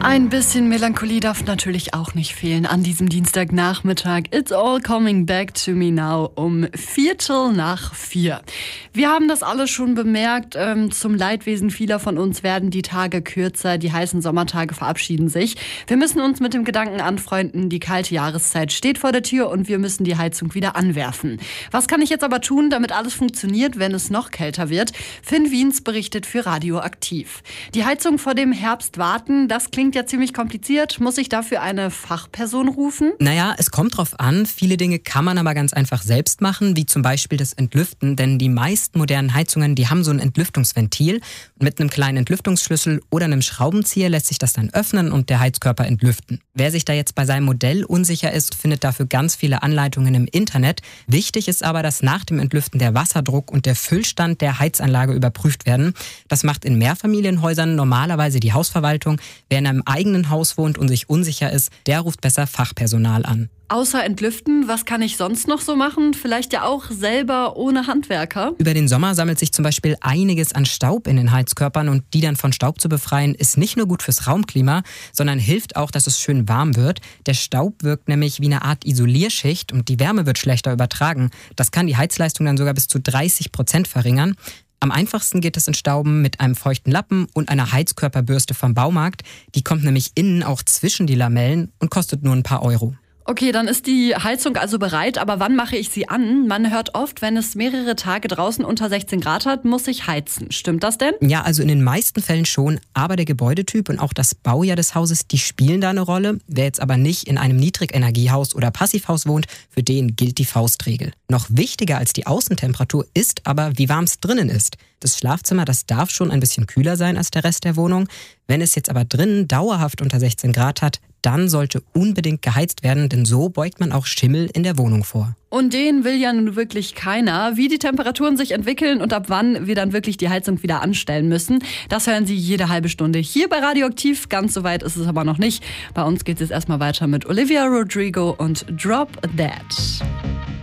Ein bisschen Melancholie darf natürlich auch nicht fehlen an diesem Dienstagnachmittag. It's all coming back to me now um 4:45. Wir haben das alle schon bemerkt. Zum Leidwesen vieler von uns werden die Tage kürzer. Die heißen Sommertage verabschieden sich. Wir müssen uns mit dem Gedanken anfreunden, die kalte Jahreszeit steht vor der Tür und wir müssen die Heizung wieder anwerfen. Was kann ich jetzt aber tun, damit alles funktioniert, wenn es noch kälter wird? Finn Wiens berichtet für Radioaktiv. Die Heizung vor dem Herbst warten, das klingt ja ziemlich kompliziert. Muss ich dafür eine Fachperson rufen? Naja, es kommt drauf an. Viele Dinge kann man aber ganz einfach selbst machen, wie zum Beispiel das Entlüften. Denn die meisten modernen Heizungen, die haben so ein Entlüftungsventil. Mit einem kleinen Entlüftungsschlüssel oder einem Schraubenzieher lässt sich das dann öffnen und der Heizkörper entlüften. Wer sich da jetzt bei seinem Modell unsicher ist, findet dafür ganz viele Anleitungen im Internet. Wichtig ist aber, dass nach dem Entlüften der Wasserdruck und der Füllstand der Heizanlage überprüft werden. Das macht in Mehrfamilienhäusern normalerweise die Hausverwaltung. Wer in einem eigenen Haus wohnt und sich unsicher ist, der ruft besser Fachpersonal an. Außer entlüften, was kann ich sonst noch so machen? Vielleicht ja auch selber ohne Handwerker? Über den Sommer sammelt sich zum Beispiel einiges an Staub in den Heizkörpern und die dann von Staub zu befreien, ist nicht nur gut fürs Raumklima, sondern hilft auch, dass es schön warm wird. Der Staub wirkt nämlich wie eine Art Isolierschicht und die Wärme wird schlechter übertragen. Das kann die Heizleistung dann sogar bis zu 30% verringern. Am einfachsten geht es entstauben mit einem feuchten Lappen und einer Heizkörperbürste vom Baumarkt. Die kommt nämlich innen auch zwischen die Lamellen und kostet nur ein paar Euro. Okay, dann ist die Heizung also bereit, aber wann mache ich sie an? Man hört oft, wenn es mehrere Tage draußen unter 16 Grad hat, muss ich heizen. Stimmt das denn? Ja, also in den meisten Fällen schon, aber der Gebäudetyp und auch das Baujahr des Hauses, die spielen da eine Rolle. Wer jetzt aber nicht in einem Niedrigenergiehaus oder Passivhaus wohnt, für den gilt die Faustregel. Noch wichtiger als die Außentemperatur ist aber, wie warm es drinnen ist. Das Schlafzimmer, das darf schon ein bisschen kühler sein als der Rest der Wohnung. Wenn es jetzt aber drinnen dauerhaft unter 16 Grad hat, dann sollte unbedingt geheizt werden, denn so beugt man auch Schimmel in der Wohnung vor. Und den will ja nun wirklich keiner. Wie die Temperaturen sich entwickeln und ab wann wir dann wirklich die Heizung wieder anstellen müssen, das hören Sie jede halbe Stunde hier bei Radioaktiv. Ganz so weit ist es aber noch nicht. Bei uns geht es erstmal weiter mit Olivia Rodrigo und Drop That.